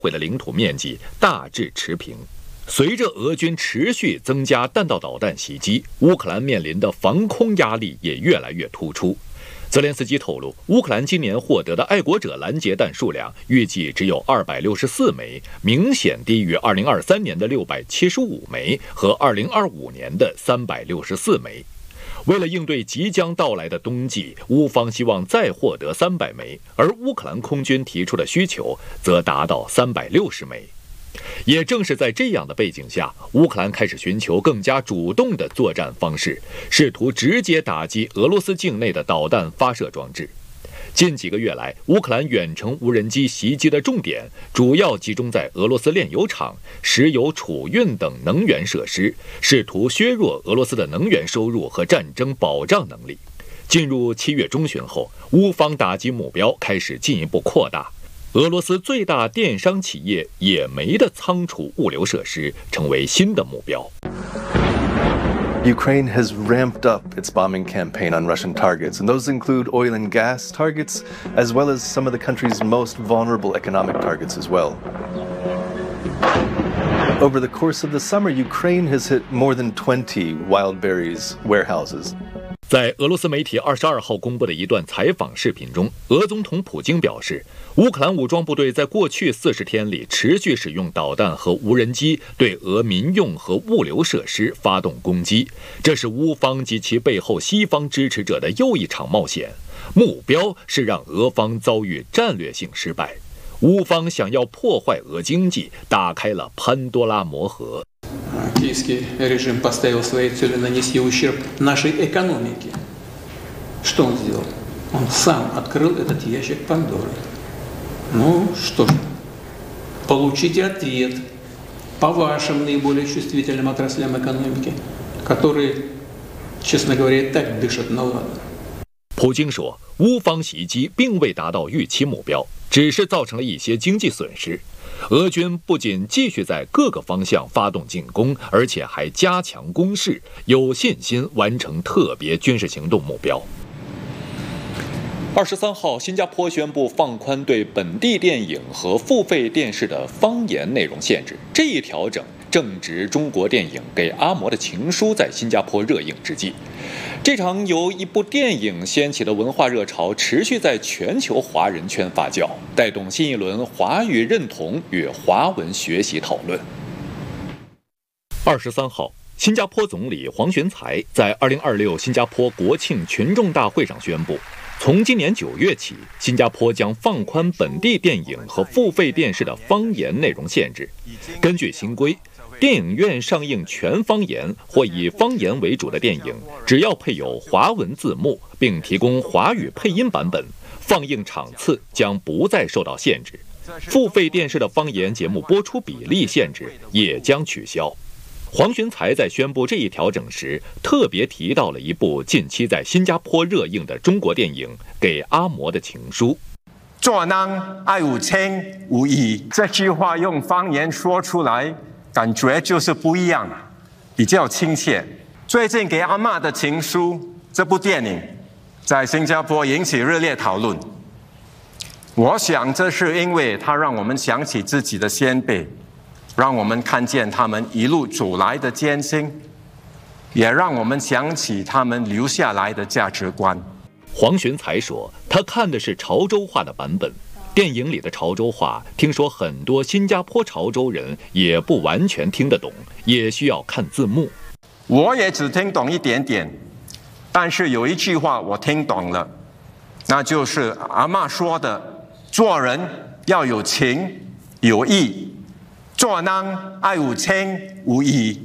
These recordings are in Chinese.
会的领土面积大致持平。随着俄军持续增加弹道导弹袭击，乌克兰面临的防空压力也越来越突出。泽连斯基透露，乌克兰今年获得的爱国者拦截弹数量预计只有264枚，明显低于2023年的675枚和2025年的364枚。为了应对即将到来的冬季，乌方希望再获得300枚，而乌克兰空军提出的需求则达到360枚。也正是在这样的背景下，乌克兰开始寻求更加主动的作战方式，试图直接打击俄罗斯境内的导弹发射装置。近几个月来，乌克兰远程无人机袭击的重点主要集中在俄罗斯炼油厂、石油储运等能源设施，试图削弱俄罗斯的能源收入和战争保障能力。进入7月中旬后，乌方打击目标开始进一步扩大。俄罗斯最大电商企业野莓的仓储物流设施成为新的目标。 Ukraine has ramped up its bombing campaign on Russian targets, and those include oil and gas targets, as well as some of the country's most vulnerable economic targets as well. Over the course of the summer, Ukraine has hit more than 20 wild berries warehouses. 在俄罗斯媒体22号公布的一段采访视频中，俄总统普京表示，乌克兰武装部队在过去40天里持续使用导弹和无人机对俄民用和物流设施发动攻击，这是乌方及其背后西方支持者的又一场冒险，目标是让俄方遭遇战略性失败。乌方想要破坏俄经济，打开了潘多拉魔盒。 Киевский режим поставил своей целью нанести ущерб нашей экономике. Что он сделал? Он сам открыл этот ящик Пандоры. Ну что ж, получите ответ по вашим наиболее чувствительным отраслям экономики, которые, честно говоря, и так дышат на ладан. 普京说，乌方袭击并未达到预期目标，只是造成了一些经济损失。俄军不仅继续在各个方向发动进攻，而且还加强攻势，有信心完成特别军事行动目标。23号，新加坡宣布放宽对本地电影和付费电视的方言内容限制。这一调整正值中国电影给阿嬷的情书在新加坡热映之际。这场由一部电影掀起的文化热潮持续在全球华人圈发酵，带动新一轮华语认同与华文学习讨论。23号，新加坡总理黄循财在2026新加坡国庆群众大会上宣布，从今年9月起，新加坡将放宽本地电影和付费电视的方言内容限制。根据新规，电影院上映全方言或以方言为主的电影，只要配有华文字幕并提供华语配音版本，放映场次将不再受到限制。付费电视的方言节目播出比例限制也将取消。黄循财在宣布这一调整时，特别提到了一部近期在新加坡热映的中国电影《给阿嬷的情书》。 做人爱有情有义，这句话用方言说出来，感觉就是不一样，比较亲切。最近《给阿嬷的情书》这部电影在新加坡引起热烈讨论。我想这是因为它让我们想起自己的先辈，让我们看见他们一路走来的艰辛，也让我们想起他们留下来的价值观。 黄循财说，他看的是潮州话的版本。电影里的潮州话，听说很多新加坡潮州人也不完全听得懂，也需要看字幕。 我也只听懂一点点，但是有一句话我听懂了，那就是阿嬷说的：做人要有情有义，做人爱有情有义。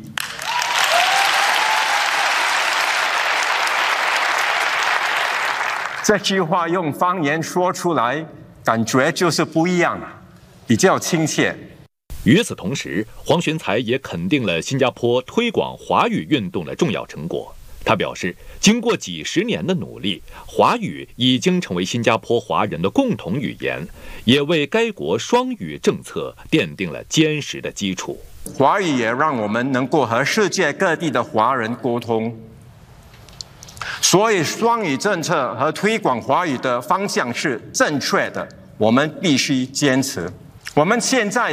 这句话用方言说出来，感觉就是不一样，比较亲切。 与此同时，黄循财也肯定了新加坡推广华语运动的重要成果。他表示，经过几十年的努力，华语已经成为新加坡华人的共同语言，也为该国双语政策奠定了坚实的基础。 华语也让我们能够和世界各地的华人沟通，所以双语政策和推广华语的方向是正确的，我们必须坚持。我们现在